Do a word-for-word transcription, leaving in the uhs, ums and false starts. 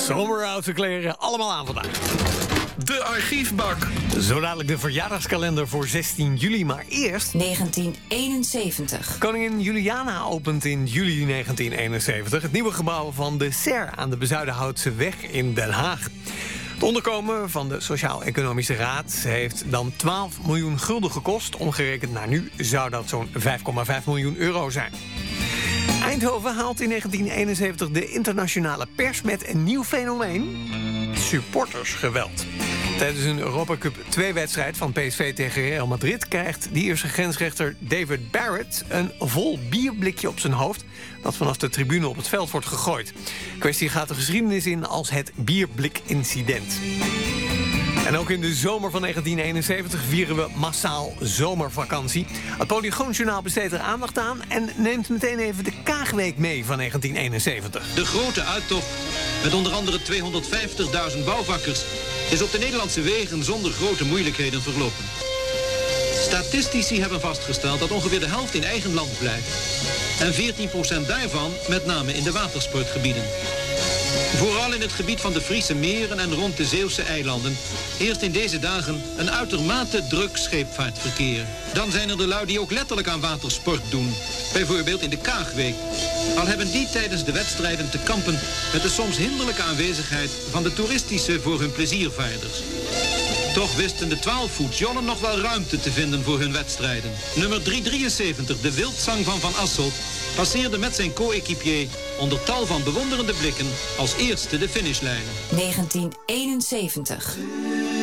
Zomerhouten kleren, allemaal aan vandaag. De archiefbak. Zo dadelijk de verjaardagskalender voor zestien juli, maar eerst... negentien eenenzeventig. Koningin Juliana opent in juli negentien eenenzeventig... het nieuwe gebouw van de S E R aan de Bezuidenhoutseweg in Den Haag. Het onderkomen van de Sociaal-Economische Raad heeft dan twaalf miljoen gulden gekost. Omgerekend naar nu zou dat zo'n vijf komma vijf miljoen euro zijn. Eindhoven haalt in negentien eenenzeventig de internationale pers met een nieuw fenomeen: supportersgeweld. Tijdens een Europa Cup twee-wedstrijd van P S V tegen Real Madrid krijgt de Ierse grensrechter David Barrett een vol bierblikje op zijn hoofd dat vanaf de tribune op het veld wordt gegooid. De kwestie gaat de geschiedenis in als het bierblik-incident. En ook in de zomer van negentien eenenzeventig vieren we massaal zomervakantie. Het Polygoonjournaal besteedt er aandacht aan en neemt meteen even de Kaagweek mee van negentien eenenzeventig. De grote uittocht, met onder andere tweehonderdvijftigduizend bouwvakkers, is op de Nederlandse wegen zonder grote moeilijkheden verlopen. Statistici hebben vastgesteld dat ongeveer de helft in eigen land blijft. En veertien procent daarvan met name in de watersportgebieden. Vooral in het gebied van de Friese meren en rond de Zeeuwse eilanden heerst in deze dagen een uitermate druk scheepvaartverkeer. Dan zijn er de lui die ook letterlijk aan watersport doen. Bijvoorbeeld in de Kaagweek. Al hebben die tijdens de wedstrijden te kampen met de soms hinderlijke aanwezigheid van de toeristische voor hun pleziervaarders. Toch wisten de twaalfvoetsjollen nog wel ruimte te vinden voor hun wedstrijden. Nummer driehonderddrieënzeventig, de Wildzang van Van Asselt, passeerde met zijn co-equipier onder tal van bewonderende blikken als eerste de finishlijn. negentien eenenzeventig.